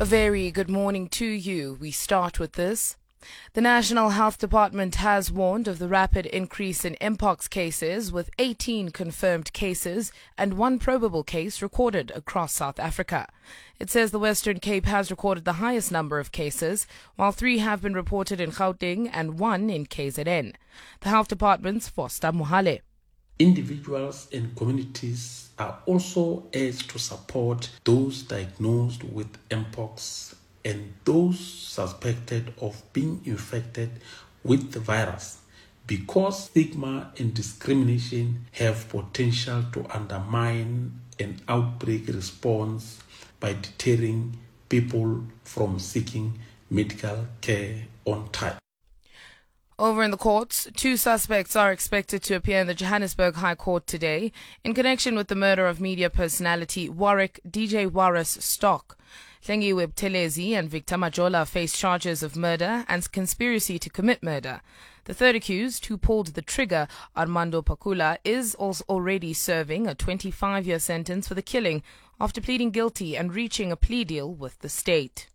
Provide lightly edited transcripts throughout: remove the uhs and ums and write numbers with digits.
A very good morning to you. We start with this. The National Health Department has warned of the rapid increase in Mpox cases, with 18 confirmed cases and one probable case recorded across South Africa. It says the Western Cape has recorded the highest number of cases, while 3 have been reported in Gauteng and 1 in KZN. The Health Department's Foster Mohale. Individuals and communities are also urged to support those diagnosed with Mpox and those suspected of being infected with the virus, because stigma and discrimination have potential to undermine an outbreak response by deterring people from seeking medical care on time. Over in the courts, 2 suspects are expected to appear in the Johannesburg High Court today in connection with the murder of media personality Warwick DJ Waris Stock. Hlengiwe Buthelezi and Victor Majola face charges of murder and conspiracy to commit murder. The third accused, who pulled the trigger, Armando Pakula, is also already serving a 25-year sentence for the killing after pleading guilty and reaching a plea deal with the state.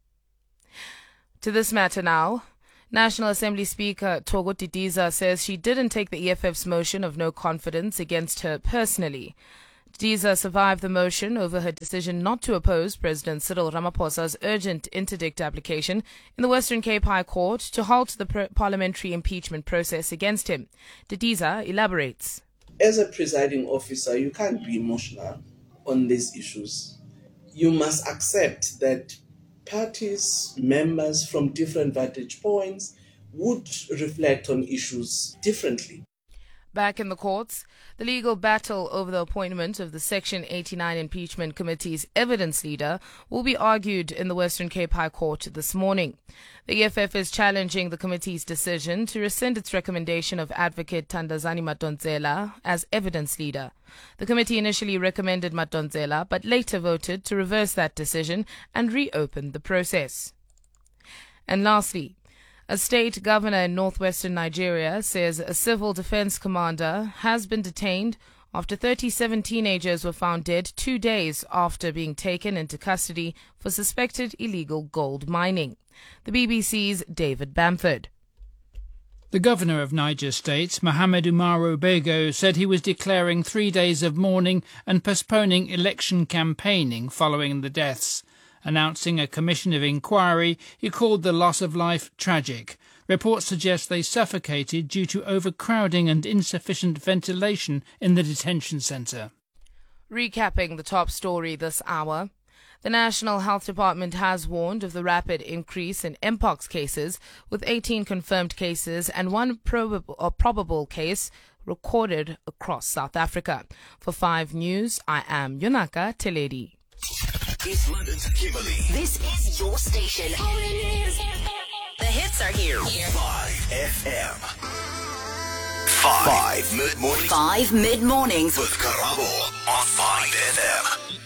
To this matter now. National Assembly Speaker Thogo Didiza says she didn't take the EFF's motion of no confidence against her personally. Didiza survived the motion over her decision not to oppose President Cyril Ramaphosa's urgent interdict application in the Western Cape High Court to halt the parliamentary impeachment process against him. Didiza elaborates. As a presiding officer, you can't be emotional on these issues. You must accept that parties, members from different vantage points would reflect on issues differently. Back in the courts, the legal battle over the appointment of the Section 89 Impeachment Committee's evidence leader will be argued in the Western Cape High Court this morning. The EFF is challenging the committee's decision to rescind its recommendation of Advocate Thandazani Madonsela as evidence leader. The committee initially recommended Madonsela, but later voted to reverse that decision and reopen the process. And lastly, a state governor in northwestern Nigeria says a civil defense commander has been detained after 37 teenagers were found dead 2 days after being taken into custody for suspected illegal gold mining. The BBC's David Bamford. The governor of Niger State, Mohamed Umaru Bego, said he was declaring 3 days of mourning and postponing election campaigning following the deaths. Announcing a commission of inquiry, he called the loss of life tragic. Reports suggest they suffocated due to overcrowding and insufficient ventilation in the detention centre. Recapping the top story this hour, the National Health Department has warned of the rapid increase in Mpox cases, with 18 confirmed cases and one probable case recorded across South Africa. For 5 News, I am Yonaka Teledi. East London's Kimberley. This is your station. The hits are here. 5 FM. 5 mid-mornings. 5 mid-mornings. With Karabo on 5 FM.